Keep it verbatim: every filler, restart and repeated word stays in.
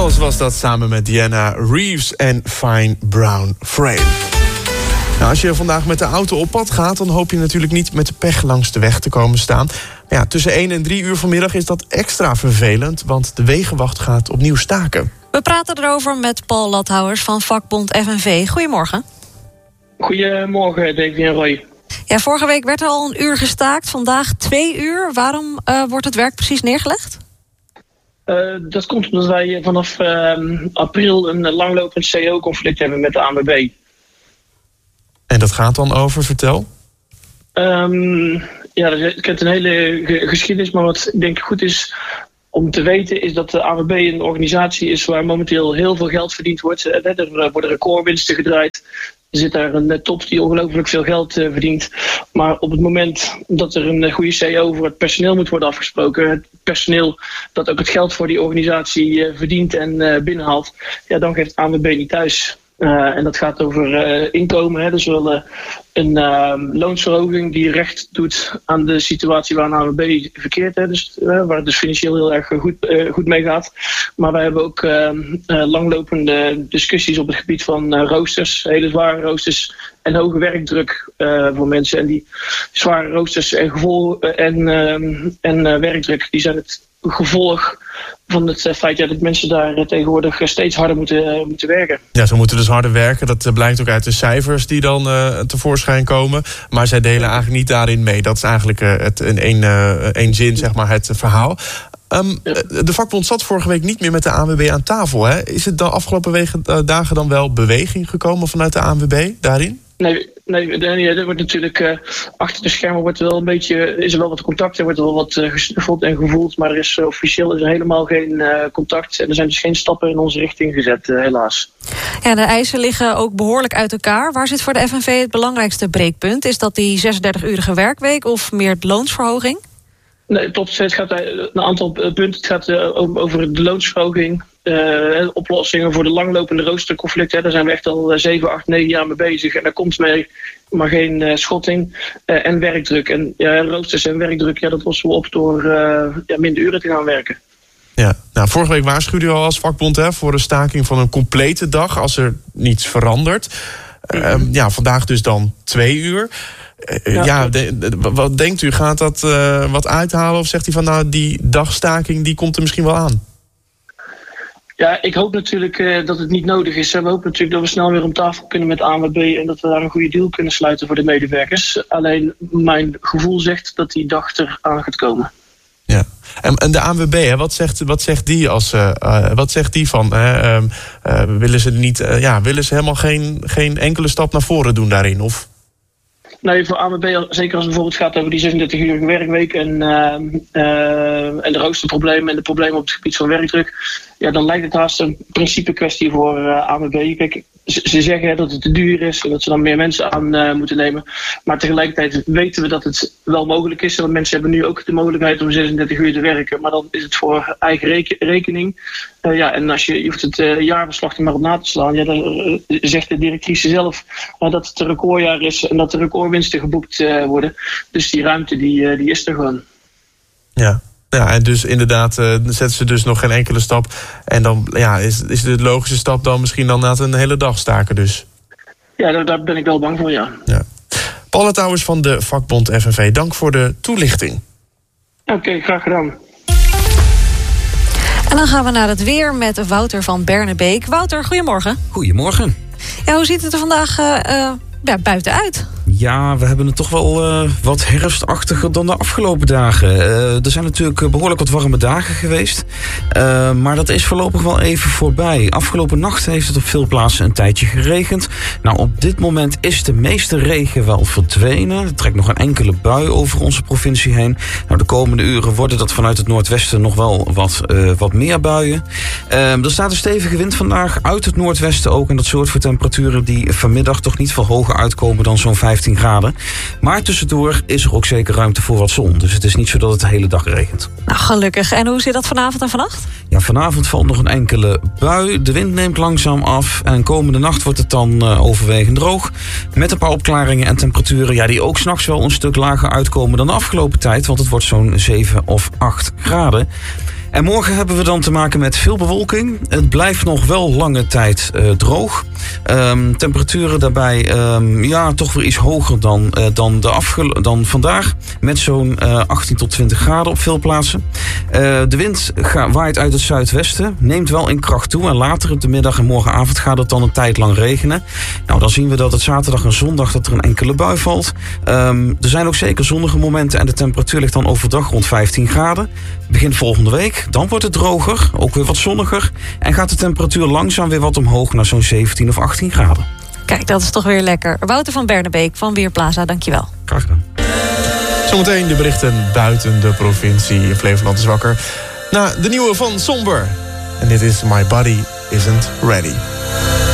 Miles was dat samen met Diana Reeves en Fine Brown Frame. Nou, als je vandaag met de auto op pad gaat, dan hoop je natuurlijk niet met de pech langs de weg te komen staan. Maar ja, tussen één en drie uur vanmiddag is dat extra vervelend, want de wegenwacht gaat opnieuw staken. We praten erover met Paul Lathouwers van vakbond F N V. Goedemorgen. Goedemorgen, Davy en Roy. Ja, vorige week werd er al een uur gestaakt, vandaag twee uur. Waarom uh, wordt het werk precies neergelegd? Uh, dat komt omdat wij vanaf uh, april een langlopend C O conflict hebben met de A N W B. En dat gaat dan over, vertel? Um, ja, ik heb een hele ge- geschiedenis, maar wat ik denk goed is om te weten is dat de A N W B een organisatie is waar momenteel heel veel geld verdiend wordt. Er worden recordwinsten gedraaid. Er zit daar een top die ongelooflijk veel geld uh, verdient. Maar op het moment dat er een goede C O voor het personeel moet worden afgesproken, het personeel dat ook het geld voor die organisatie uh, verdient en uh, binnenhaalt, ja, dan geeft A N W B niet thuis. Uh, en dat gaat over uh, inkomen. Hè. Dus wel uh, een uh, loonsverhoging die recht doet aan de situatie waar een A N W B verkeert. Hè. Dus, uh, waar het dus financieel heel erg goed, uh, goed mee gaat. Maar wij hebben ook uh, uh, langlopende discussies op het gebied van uh, roosters. Hele zware roosters en hoge werkdruk uh, voor mensen. En die zware roosters en, gevol- uh, en, uh, en uh, werkdruk, die zijn het gevolg van het feit ja, dat mensen daar tegenwoordig steeds harder moeten, uh, moeten werken. Ja, ze moeten dus harder werken. Dat blijkt ook uit de cijfers die dan uh, tevoorschijn komen. Maar zij delen eigenlijk niet daarin mee. Dat is eigenlijk uh, het, in één uh, één zin zeg maar, het verhaal. Um, ja. De vakbond zat vorige week niet meer met de A N W B aan tafel. Hè? Is het de afgelopen wegen, uh, dagen dan wel beweging gekomen vanuit de A N W B daarin? Nee, nee, nee er wordt natuurlijk uh, achter de schermen wordt er wel een beetje, is er wel wat contact, er wordt er wel wat uh, gesnuffeld en gevoeld, maar er is uh, officieel is er helemaal geen uh, contact en er zijn dus geen stappen in onze richting gezet, uh, helaas. Ja, de eisen liggen ook behoorlijk uit elkaar. Waar zit voor de F N V het belangrijkste breekpunt? Is dat die zesendertig-urige werkweek of meer de loonsverhoging? Nee, klopt. Het gaat een aantal punten. Het gaat uh, over de loonsverhoging. Uh, oplossingen voor de langlopende roosterconflicten. Daar zijn we echt al zeven, acht, negen jaar mee bezig. En daar komt mee maar geen uh, schotting. Uh, en werkdruk. En ja, roosters en werkdruk, ja, dat lossen we op door uh, ja, minder uren te gaan werken. Ja, nou, vorige week waarschuwde u al als vakbond hè, voor een staking van een complete dag als er niets verandert. Uh, mm-hmm. Ja, vandaag dus dan twee uur. Uh, ja, ja de, de, wat denkt u? Gaat dat uh, wat uithalen? Of zegt u van nou, die dagstaking die komt er misschien wel aan? Ja, ik hoop natuurlijk uh, dat het niet nodig is. We hopen natuurlijk dat we snel weer om tafel kunnen met A N W B en dat we daar een goede deal kunnen sluiten voor de medewerkers. Alleen mijn gevoel zegt dat die dag eraan gaat komen. Ja, en, en de A N W B, hè, wat, zegt, wat zegt die als uh, uh, wat zegt die van? Hè? Uh, uh, willen ze niet? Uh, ja, willen ze helemaal geen, geen enkele stap naar voren doen daarin? Of? Nee, voor A N W B, zeker als het bijvoorbeeld gaat over die zesendertig-urige werkweek en, uh, uh, en de roosterproblemen en de problemen op het gebied van werkdruk, ja, dan lijkt het haast een principe kwestie voor uh, A N W B. Kijk, ze, ze zeggen dat het te duur is en dat ze dan meer mensen aan uh, moeten nemen. Maar tegelijkertijd weten we dat het wel mogelijk is. Want mensen hebben nu ook de mogelijkheid om zesendertig uur te werken. Maar dan is het voor eigen reken- rekening. Uh, ja, en als je, je hoeft het uh, jaarverslag er maar op na te slaan. Ja, dan uh, zegt de directrice zelf uh, dat het een recordjaar is en dat er recordwinsten geboekt uh, worden. Dus die ruimte die, uh, die is er gewoon. Ja. Ja, en dus inderdaad uh, zetten ze dus nog geen enkele stap. En dan ja, is, is de logische stap dan misschien dan na een hele dag staken dus. Ja, daar, daar ben ik wel bang voor, ja. ja. Paul Lathouwers van de vakbond F N V, dank voor de toelichting. Oké, okay, graag gedaan. En dan gaan we naar het weer met Wouter van Bernebeek. Wouter, goedemorgen. Goedemorgen. Ja, hoe ziet het er vandaag uh, uh, ja, buiten uit? Ja, we hebben het toch wel uh, wat herfstachtiger dan de afgelopen dagen. Uh, er zijn natuurlijk behoorlijk wat warme dagen geweest. Uh, maar dat is voorlopig wel even voorbij. Afgelopen nacht heeft het op veel plaatsen een tijdje geregend. Nou, op dit moment is de meeste regen wel verdwenen. Er trekt nog een enkele bui over onze provincie heen. Nou, de komende uren worden dat vanuit het noordwesten nog wel wat, uh, wat meer buien. Uh, er staat een stevige wind vandaag uit het noordwesten ook. En dat zorgt voor temperaturen die vanmiddag toch niet veel hoger uitkomen dan zo'n vijftien graden. Maar tussendoor is er ook zeker ruimte voor wat zon. Dus het is niet zo dat het de hele dag regent. Nou, gelukkig. En hoe zit dat vanavond en vannacht? Ja, vanavond valt nog een enkele bui. De wind neemt langzaam af. En komende nacht wordt het dan uh, overwegend droog. Met een paar opklaringen en temperaturen ja, die ook 's nachts wel een stuk lager uitkomen dan de afgelopen tijd. Want het wordt zo'n zeven of acht graden. En morgen hebben we dan te maken met veel bewolking. Het blijft nog wel lange tijd uh, droog. Um, temperaturen daarbij um, ja, toch weer iets hoger dan, uh, dan, de afgel- dan vandaag. Met zo'n uh, achttien tot twintig graden op veel plaatsen. Uh, de wind ga- waait uit het zuidwesten. Neemt wel in kracht toe. En later op de middag en morgenavond gaat het dan een tijd lang regenen. Nou, dan zien we dat het zaterdag en zondag dat er een enkele bui valt. Um, er zijn ook zeker zonnige momenten. En de temperatuur ligt dan overdag rond vijftien graden. Begin volgende week. Dan wordt het droger. Ook weer wat zonniger. En gaat de temperatuur langzaam weer wat omhoog naar zo'n zeventien of achttien graden. Kijk, dat is toch weer lekker. Wouter van Bernebeek van Weerplaza, dankjewel. Graag gedaan. Zometeen de berichten buiten de provincie. In Flevoland is wakker. Na de nieuwe van Somber. En dit is My Body Isn't Ready.